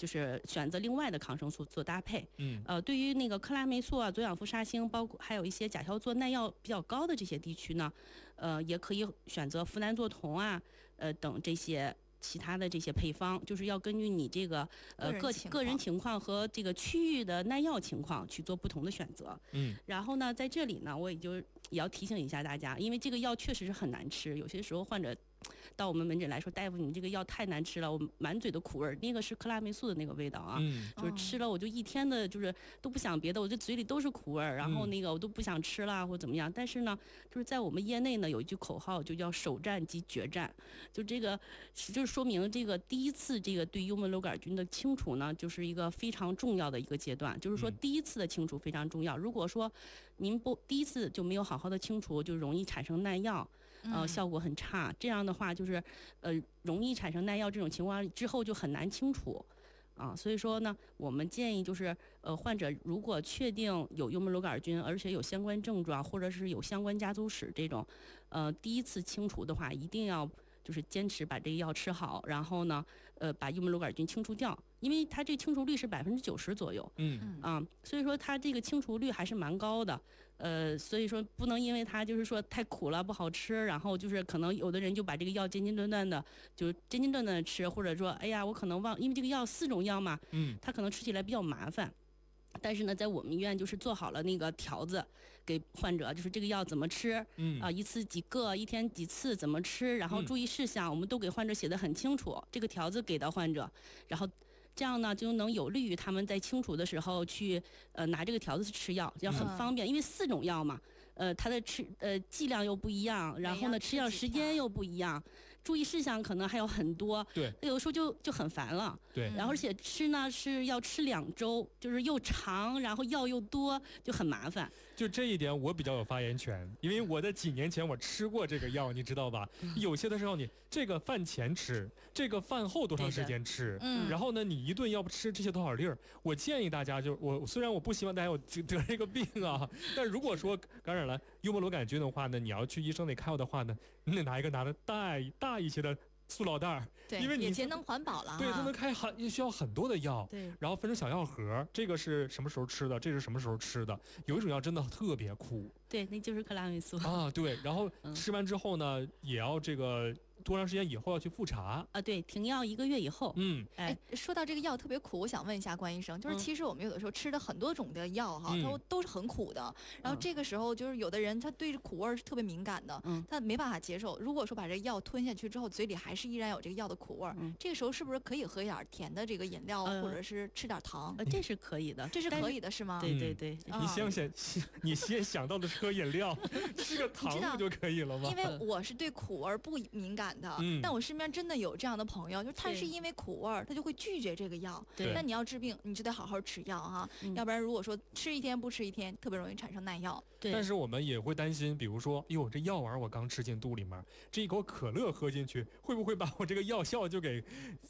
就是选择另外的抗生素做搭配。对于那个克拉霉素啊、左氧氟沙星，包括还有一些甲硝唑耐药比较高的这些地区呢，也可以选择呋喃唑酮啊，等这些其他的这些配方，就是要根据你这个个人情况和这个区域的耐药情况去做不同的选择。然后呢，在这里呢，我也要提醒一下大家，因为这个药确实是很难吃，有些时候患者到我们门诊来说，大夫，你这个药太难吃了，我满嘴的苦味，那个是克拉霉素的那个味道啊，就是吃了我就一天的，就是都不想别的，我这嘴里都是苦味，然后那个我都不想吃了或怎么样。但是呢，就是在我们业内呢有一句口号，就叫首战即决战，就这个就是说明这个第一次这个对幽门螺杆菌的清除呢，就是一个非常重要的一个阶段，就是说第一次的清除非常重要。如果说您第一次就没有好好的清除，就容易产生耐药，效果很差。这样的话就是容易产生耐药这种情况之后就很难清除。所以说呢，我们建议就是患者如果确定有幽门螺杆菌，而且有相关症状或者是有相关家族史这种，第一次清除的话，一定要就是坚持把这个药吃好，然后呢，把幽门螺杆菌清除掉，因为它这清除率是90%左右，所以说它这个清除率还是蛮高的，所以说不能因为它就是说太苦了不好吃，然后就是可能有的人就把这个药间间断断的吃，或者说哎呀我可能因为这个药4种药嘛，它可能吃起来比较麻烦。但是呢，在我们医院就是做好了那个条子，给患者就是这个药怎么吃，一次几个，一天几次怎么吃，然后注意事项，我们都给患者写得很清楚。这个条子给到患者，然后这样呢就能有利于他们在清除的时候去拿这个条子去吃药，要很方便。因为4种药嘛，它的剂量又不一样，然后呢吃药时间又不一样，注意事项可能还有很多。 对， 有的时候就很烦了。 对， 然后而且吃呢是要吃2周，就是又长，然后药又多，就很麻烦。 就这一点我比较有发言权，因为我在几年前我吃过这个药，你知道吧？有些的时候你这个饭前吃，这个饭后多长时间吃，然后呢你一顿要不吃这些多少粒儿？我建议大家虽然我不希望大家有得这个病啊，但如果说感染了幽门螺杆菌的话呢，你要去医生那开药的话呢，你得拿一个拿的大一些的塑料袋， 对， 因为你也节能环保了。 对，它能开需要很多的药， 对， 然后分成小药盒，这个是什么时候吃的，这是什么时候吃的。有一种药真的特别苦， 对，那就是克拉霉素啊，对，然后吃完之后呢，也要这个多长时间以后要去复查啊？对，停药1个月以后。 说到这个药特别苦，我想问一下关医生，就是其实我们有的时候吃的很多种的药哈，它都是很苦的。然后这个时候就是有的人他对苦味是特别敏感的，他没办法接受。如果说把这个药吞下去之后，嘴里还是依然有这个药的苦味，这个时候是不是可以喝一点甜的这个饮料，或者是吃点糖？ 这是可以的， 这是可以的，是吗？ 对对对。 你先想到的是喝饮料，吃个糖不就可以了吗？ 因为我是对苦味不敏感的，但我身边真的有这样的朋友，就是他是因为苦味他就会拒绝这个药。那你要治病，你就得好好吃药哈，要不然如果说吃一天不吃一天，特别容易产生耐药。 对。 但是我们也会担心，比如说，哟，这药丸我刚吃进肚里面，这一口可乐喝进去，会不会把我这个药效就给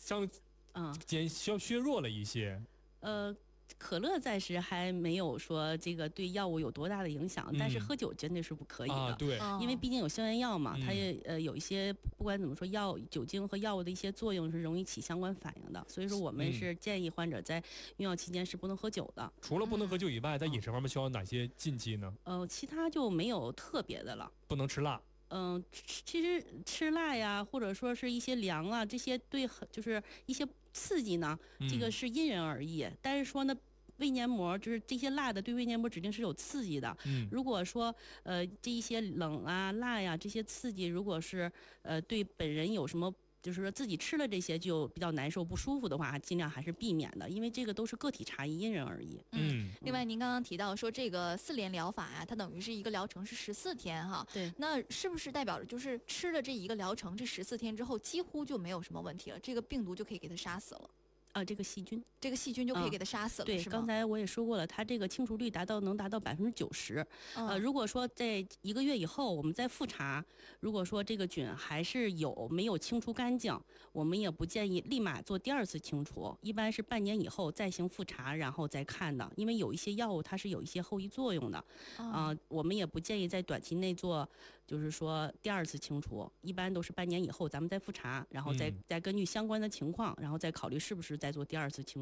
削弱了一些？ 可乐暂时还没有说这个对药物有多大的影响，但是喝酒真的是不可以的。 对， 因为毕竟有消炎药嘛，它也有一些不管怎么说酒精和药物的一些作用是容易起相关反应的，所以说我们是建议患者在用药期间是不能喝酒的。 除了不能喝酒以外，在饮食方面需要哪些禁忌呢？ 其他就没有特别的了。 不能吃辣。 其实吃辣呀，或者说是一些凉啊，这些对就是一些刺激呢，这个是因人而异。但是说呢，胃黏膜就是这些辣的对胃黏膜指定是有刺激的。如果说这一些冷啊、辣呀这些刺激，如果是对本人有什么，就是说自己吃了这些就比较难受不舒服的话，尽量还是避免的，因为这个都是个体差异，因人而异。 另外您刚刚提到说这个4联疗法呀，它等于是一个疗程是14天哈。 对。 那是不是代表着就是吃了这一个疗程这14天之后，几乎就没有什么问题了？这个病毒就可以给它杀死了？ 这个细菌就可以给它杀死了， 对， 是吗？ 刚才我也说过了，它这个清除率能达到90%。如果说在1个月以后我们再复查，如果说这个菌还是没有清除干净，我们也不建议立马做第2次清除，一般是半年以后再行复查，然后再看的，因为有一些药物它是有一些后遗作用的。我们也不建议在短期内做，就是说第2次清除，一般都是半年以后咱们再复查，然后再根据相关的情况，然后再考虑是不是再做第2次清除。